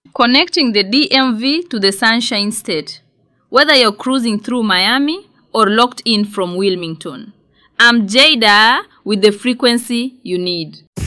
Connecting the DMV to the Sunshine State, whether you're cruising through Miami or locked in from Wilmington. I'm Jada with the frequency you need.